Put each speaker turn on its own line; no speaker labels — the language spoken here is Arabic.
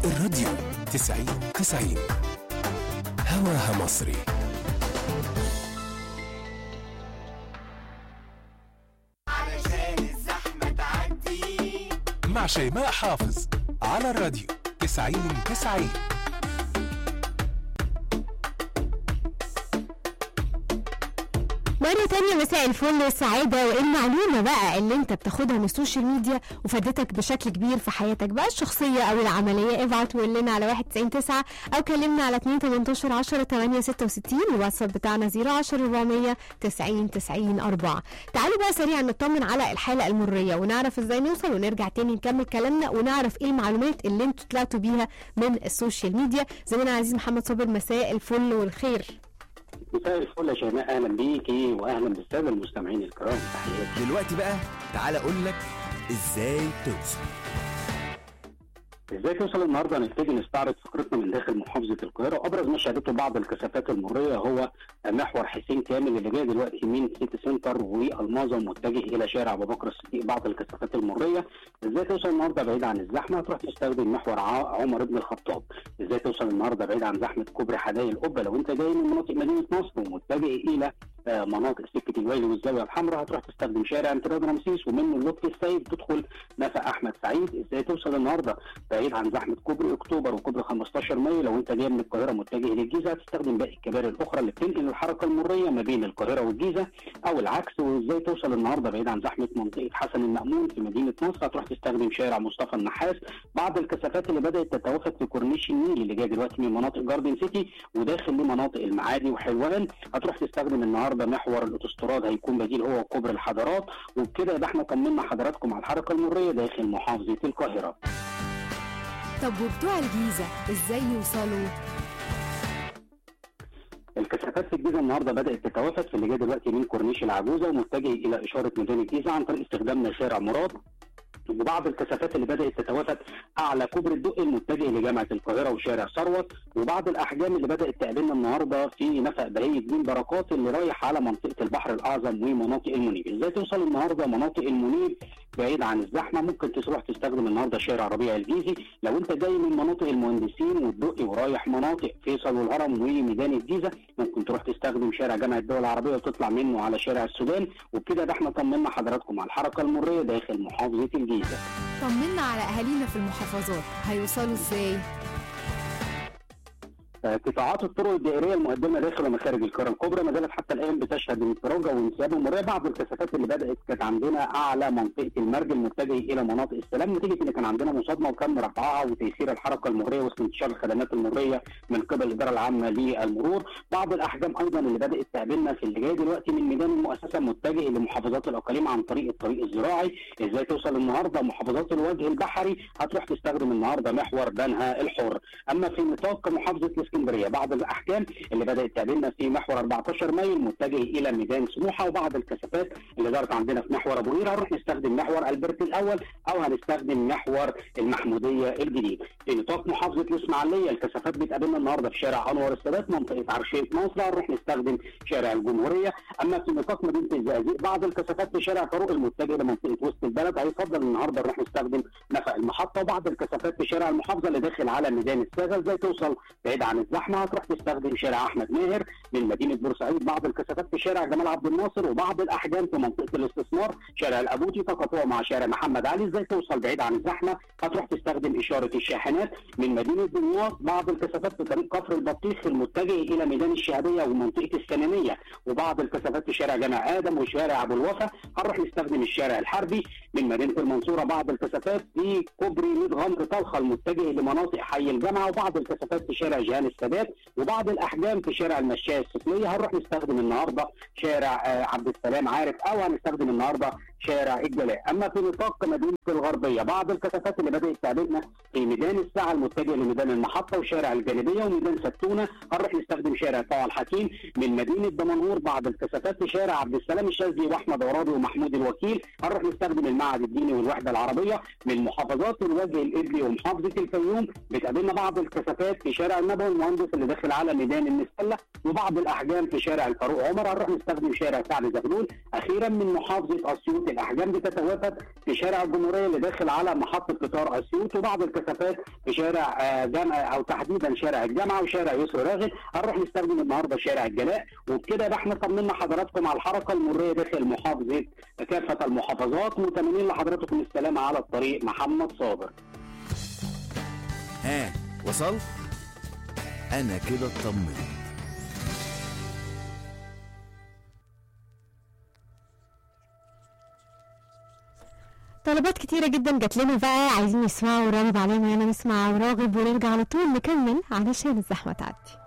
الراديو 90 هواها مصري.
علشان الزحمة تعدي
مع شيماء حافظ على الراديو 90.
مرة تانية مساء الفل والسعادة. وايه المعلومة بقى اللي انت بتاخدها من السوشيال ميديا وفادتك بشكل كبير في حياتك بقى الشخصية او العملية؟ ابعت وقول لنا على 199 او كلمنا على 21810 الواتساب بتاعنا 010-400-90-90-4. تعالوا بقى سريعا نطمن على الحالة المرية ونعرف ازاي نوصل، ونرجع تاني نكمل كلامنا ونعرف ايه المعلومات اللي انتوا طلعتوا بيها من السوشيال ميديا. زميلنا العزيز محمد صابر، مساء الفل والخير.
مساء الفل يا شيماء، اهلا بيكي واهلا بالساده المستمعين الكرام. تحياتي.
دلوقتي بقى تعالى اقول لك ازاي توصل.
ازاي توصل النهارده نبتدي نستعرض فكرتنا من داخل محافظه القاهره، وابرز ما شهدته بعض الكثافات المريه هو محور حسين كامل اللي جاي دلوقتي من سيتي سنتر والماظه ومتجه الى شارع ابو بكر الصديق. بعض الكثافات المريه. ازاي توصل النهارده بعيد عن الزحمه؟ تروح تستخدم محور عمر بن الخطاب. ازاي توصل النهارده بعيد عن زحمه كوبري حدائق القبه؟ لو انت جاي من مناطق مدينه نصر ومتجه الى مناطق سكه الويلي والزاويه الحمراء، هتروح تستخدم شارع امتداد رمسيس ومنه اللطفي السيد تدخل نفق احمد سعيد. ازاي توصل النهارده بعيد عن زحمه كوبري اكتوبر وكوبري 15 مايو؟ لو انت جاي من القاهره متجه للجيزه هتستخدم باقي الكباري الاخرى اللي بتنقل الحركه المريه ما بين القاهره والجيزه او العكس. وازاي توصل النهارده بعيد عن زحمه منطقه حسن المأمون في مدينه نصر؟ هتروح تستخدم شارع مصطفى النحاس. بعض الكثافات اللي بدات تتوافد في كورنيش النيل اللي جاي دلوقتي من مناطق جاردن سيتي وداخل لمناطق المعادي وحلوان، هتروح تستخدم النهارده محور الاوتوستراد، هيكون بديل هو كوبري الحضارات. وبكده يبقى احنا طمنا حضراتكم على الحركه المريه داخل محافظه القاهره.
طب وبتوع الجيزة ازاي يوصلوا؟
الكثافات في الجيزه النهارده بدات تتوافد في اللي جاي دلوقتي من كورنيش العجوزه ومتجه الى اشاره ميدان الجيزه عن طريق استخدامنا شارع مراد. وبعض الكثافات اللي بدات تتوافد اعلى كوبري الدقي المتجه لجامعه القاهره وشارع ثروت. وبعض الاحجام اللي بدات تقابلنا النهارده في نفق بهيه بن بركات اللي رايح على منطقه البحر الاعظم ومناطق المنيب. ازاي توصل النهارده مناطق المنيب بعيد عن الزحمه؟ ممكن تروح تستخدم النهارده شارع ربيع الجيزي. لو انت جاي من مناطق المهندسين والدقي ورايح مناطق فيصل والهرم وميدان الجيزه ممكن تروح تستخدم شارع جامعه الدول العربيه وتطلع منه على شارع السودان. وبكده احنا طمنا حضراتكم على الحركه المريه داخل محافظه الجيزه.
طمنا على اهالينا في المحافظات، هيوصلوا ازاي؟
قطاعات الطرق الدائريه المقدمه داخل ومخارج القاهره الكبرى ما زالت حتى الان بتشهد انفراجه وانسياب المريه. بعض الكثافات اللي بدات كانت عندنا اعلى منطقه المرج المتجه الى مناطق السلام نتيجه ان كان عندنا مصادمه وتم رفعها وتيسير الحركه المريه واستنشاق الخدمات المريه من قبل الاداره العامه للمرور. بعض الاحجام ايضا اللي بدات تقابلنا في اللي جاي دلوقتي من ميدان المؤسسه متجه لمحافظات الاقاليم عن طريق الطريق الزراعي. ازاي توصل النهارده محافظات الوجه البحري؟ هتروح تستخدم النهارده محور بنها الحر. اما في نطاق محافظه اسكندريه بعض الاحكام اللي بدات تقابلنا في محور 14 مايو المتجه الى ميدان سموحه. وبعض الكثافات اللي دارت عندنا في محور ابو قير هنروح نستخدم محور البرت الاول او هنستخدم محور المحموديه الجديد. في نطاق محافظه الاسماعيليه الكثافات بتقابلنا النهارده في شارع انور السادات منطقه عرشيه ناصر هنروح نستخدم شارع الجمهوريه. اما في نطاق مدينه الزقازيق بعض الكثافات في شارع فاروق المتجه لمنطقه وسط البلد هيفضل النهارده نروح نستخدم نفق المحطه. وبعض الكثافات في شارع المحافظه اللي داخل على ميدان الساغه. ازاي توصل بعيد عن الزحمه؟ هتروح تستخدم شارع احمد ماهر من مدينه بورسعيد. بعض الكثافات في شارع جمال عبد الناصر وبعض الاحجام في منطقه الاستثمار شارع الابوتي تقاطعه مع شارع محمد علي. ازاي توصل بعيد عن الزحمه؟ هتروح تستخدم اشاره الشاحنات من مدينه دمياط. بعض الكثافات في طريق كفر البطيخ المتجه الى ميدان الشهاديه ومنطقه السنانيه. وبعض الكثافات في شارع جامع ادم وشارع ابو الوفا هنروح نستخدم الشارع الحربي من مدينه المنصوره. بعض الكثافات في كوبري ميد غمر طلخه المتجه لمناطق حي الجامعه. وبعض الكثافات في شارع جهان السادات وبعض الاحجام في شارع المشاية السفليه. هنروح نستخدم النهارده شارع عبد السلام عارف او هنستخدم النهارده شارع الجلاء. اما في نطاق مدينه الغربيه بعض الكثافات اللي بدات تقابلنا في ميدان الساعه المتجه لميدان المحطه وشارع الجانبيه وميدان ستونه هنروح نستخدم شارع طه الحكيم من مدينه دمنهور. بعض الكثافات في شارع عبد السلام الشاذلي واحمد عرابي ومحمود الوكيل هنروح نستخدم المعهد الديني والوحده العربيه. من محافظات الوجه الابلي ومحافظه الفيوم بتقابلنا بعض الكثافات في شارع النبوي المهندس اللي داخل على ميدان المسله، وبعض الاحجام في شارع الفاروق عمر. هنروح نستخدم شارع سعد زغلول. اخيرا من محافظه اسيوط الاحجام بتتوافد في شارع الجمهوريه اللي داخل على محطه قطار اسيوط، وبعض الكثافات في شارع جامعه او تحديدا شارع الجامعه وشارع يسرى راغب. هنروح نستخدم النهارده شارع الجلاء. وبكده يبقى احنا طمنا حضراتكم على الحركه المروريه داخل محافظه كافه المحافظات. متمنين لحضراتكم السلامه على الطريق. محمد صابر.
ها وصلت؟ انا كده اطمنت.
طلبات كتيرة جدا جات لنا بقى، عايزين يسمعوا راغب علينا، يلا نسمع راغب ونرجع على طول نكمل علشان الزحمة تعدي.